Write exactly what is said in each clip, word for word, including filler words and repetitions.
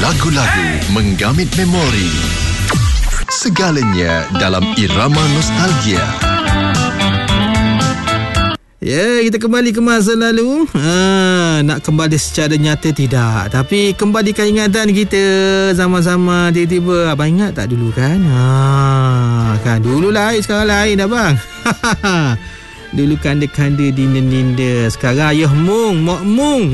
Lagu-lagu menggamit memori. Segalanya dalam irama nostalgia. Ya, kita kembali ke masa lalu. Ha, nak kembali secara nyata tidak, tapi kembalikan ingatan kita sama-sama. Tiba-tiba abang ingat tak dulu kan? Ha, kan dulu lain, sekarang lain abang. Dulu kanda-kanda dinda-dinda, sekarang ayah mung, mak mung.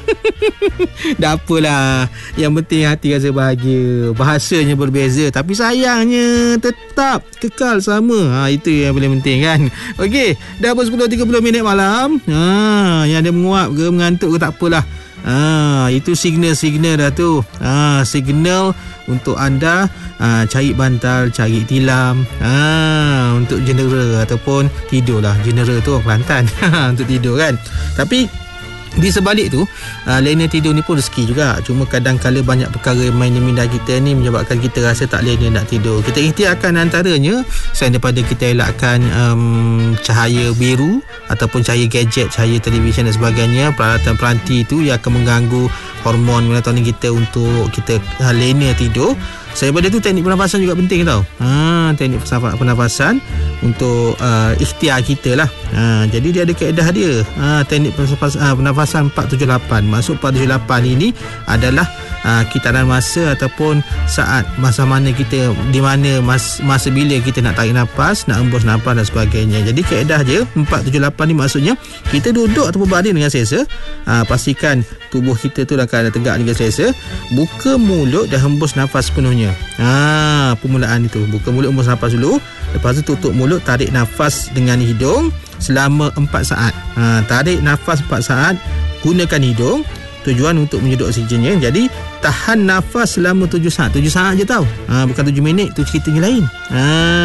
Dah apalah, yang penting hati rasa bahagia. Bahasanya berbeza, tapi sayangnya tetap kekal sama. Ha, itu yang paling penting kan. Okey, dah pukul sepuluh tiga puluh minit malam. Ha, yang ada menguap ke mengantuk ke tak apalah. Ha, itu signal-signal dah tu. Ha, signal untuk anda ha, cari bantal, cari tilam. Ha, untuk genera ataupun tidurlah. Genera tu Kelantan. Untuk tidur kan. Tapi di sebalik tu, uh, lena tidur ni pun rezeki juga. Cuma kadang-kala banyak perkara yang main di minda kita ni menyebabkan kita rasa tak lena nak tidur. Kita ikhtiarkan antaranya selain daripada kita elakkan um, cahaya biru ataupun cahaya gadget, cahaya televisyen dan sebagainya, peralatan peranti tu yang akan mengganggu hormon melatonin kita untuk kita uh, lena tidur. Selain daripada tu, teknik pernafasan juga penting tau. Ha, teknik pernafasan untuk uh, ikhtiar kita lah. Ha, jadi dia ada kaedah dia. Ha, teknik pernafasan, uh, pernafasan empat tujuh lapan. Maksud empat tujuh lapan ini adalah uh, kitaran masa ataupun saat masa mana kita, di mana mas, masa bila kita nak tarik nafas, nak hembus nafas dan sebagainya. Jadi kaedah dia empat tujuh lapan ni maksudnya kita duduk ataupun baring dengan selesa. Ha, pastikan tubuh kita tu dalam keadaan tegak dengan selesa. Buka mulut dan hembus nafas sepenuhnya. Ha, permulaan itu. Buka mulut, hembus nafas dulu. Lepas tu tutup mulut, tarik nafas dengan hidung selama empat saat. Ha, tarik nafas empat saat, gunakan hidung. Tujuan untuk menyedot oksigennya. Jadi tahan nafas selama tujuh saat. tujuh saat je tau. Ha, bukan tujuh minit. Tu ceritanya lain. Ha,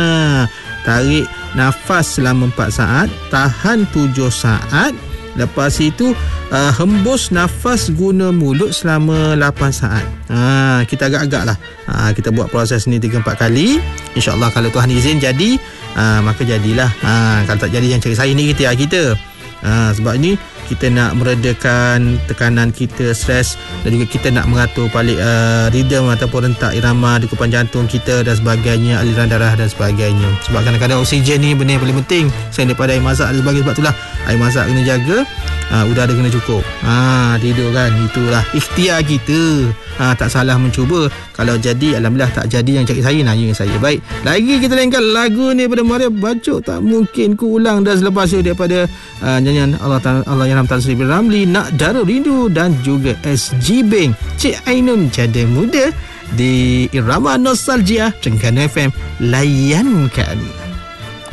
tarik nafas selama empat saat, tahan tujuh saat. Lepas itu uh, hembus nafas guna mulut selama lapan saat. Ha, kita agak-agak lah. Ha, kita buat proses ni tiga empat kali. InsyaAllah kalau Tuhan izin jadi, uh, maka jadilah. Ha, kalau tak jadi, yang cari saya ni kita kita. Ha, sebab ni kita nak meredakan tekanan kita, stres, dan juga kita nak mengatur balik uh, rhythm ataupun rentak irama degupan jantung kita dan sebagainya, aliran darah dan sebagainya. Sebab kadang-kadang oksigen ni benda yang paling penting selain daripada air masak dan sebagainya. Sebab itulah air masak kena jaga, uh, udara kena cukup. Ha, tidur kan, itulah ikhtiar kita. Ha, tak salah mencuba. Kalau jadi, alhamdulillah. Tak jadi, yang cari saya, nanya saya. Baik, lagi kita lainkan lagu ni pada Maria Bacok Tak Mungkin Ku Ulang, dan selepas itu daripada uh, nyanyian Allah Allah yang Tan Sri Ramli, Nak Dara Rindu, dan juga S G Bank, Cik Ainun Jada Muda di Irama Nostalgia Trengganu F M. Layan kami.